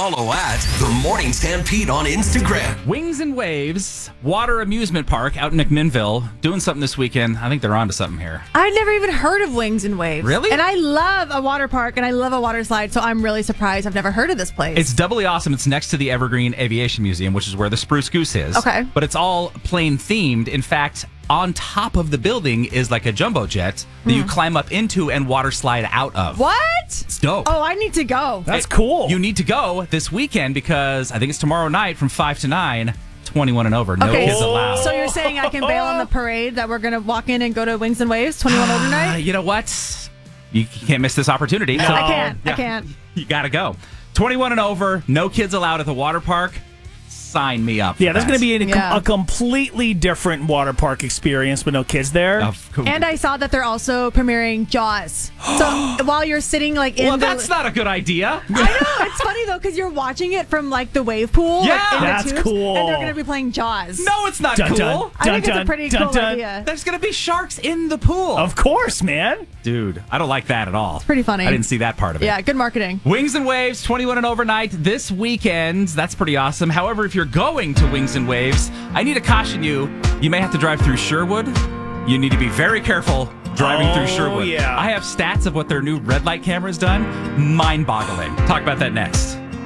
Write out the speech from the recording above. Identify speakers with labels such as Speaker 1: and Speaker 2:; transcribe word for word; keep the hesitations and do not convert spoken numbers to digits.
Speaker 1: Follow at The Morning Stampede on Instagram.
Speaker 2: Wings and Waves Water Amusement Park out in McMinnville doing something this weekend. I think they're onto something here.
Speaker 3: I've never even heard of Wings and Waves.
Speaker 2: Really?
Speaker 3: And I love a water park and I love a water slide, so I'm really surprised I've never heard of this place.
Speaker 2: It's doubly awesome. It's next to the Evergreen Aviation Museum, which is where the Spruce Goose is.
Speaker 3: Okay.
Speaker 2: But it's all plane themed. In fact, on top of the building is like a jumbo jet that
Speaker 3: Mm.
Speaker 2: you climb up into and water slide out of.
Speaker 3: What?
Speaker 2: It's dope.
Speaker 3: Oh, I need to go.
Speaker 4: That's
Speaker 2: It-
Speaker 4: cool.
Speaker 2: You need to go this weekend because I think it's tomorrow night from five to nine, twenty-one and over. No
Speaker 3: Okay,
Speaker 2: kids allowed.
Speaker 3: so you're saying I can bail on the parade that we're going to walk in and go to Wings and Waves twenty-one older
Speaker 2: Uh,
Speaker 3: night?
Speaker 2: you know what? You can't miss this opportunity. So,
Speaker 3: I can't. I
Speaker 2: yeah,
Speaker 3: can't.
Speaker 2: You got to go. twenty-one and over, no kids allowed at the water park. Sign me up. for
Speaker 4: Yeah, there's
Speaker 2: that.
Speaker 4: going to be a,
Speaker 3: Yeah.
Speaker 4: a completely different water park experience with no kids there.
Speaker 2: Of course.
Speaker 3: And I saw that they're also premiering Jaws. So while you're sitting like in
Speaker 2: well,
Speaker 3: the...
Speaker 2: that's not a good idea.
Speaker 3: I know. It's funny, though, because you're watching it from like the wave pool.
Speaker 2: Yeah.
Speaker 3: like, in the
Speaker 4: That's
Speaker 3: tubes,
Speaker 4: cool.
Speaker 3: And they're going to be playing Jaws.
Speaker 2: No, it's not
Speaker 4: Dun,
Speaker 2: cool.
Speaker 4: dun.
Speaker 3: I think it's
Speaker 4: Dun,
Speaker 3: a pretty
Speaker 4: dun,
Speaker 3: cool
Speaker 4: dun.
Speaker 3: idea.
Speaker 2: There's going to be sharks in the pool.
Speaker 4: Of course, man.
Speaker 2: Dude, I don't like that at all. It's
Speaker 3: pretty funny.
Speaker 2: I didn't see that part of it.
Speaker 3: Yeah, good marketing.
Speaker 2: Wings and Waves, twenty-one and overnight this weekend. That's pretty awesome. However, if you're going to Wings and Waves, I need to caution you. You may have to drive through Sherwood. You need to be very careful driving
Speaker 4: Oh,
Speaker 2: through Sherwood.
Speaker 4: yeah.
Speaker 2: I have stats of what their new red light camera's done. Mind-boggling. Talk about that next.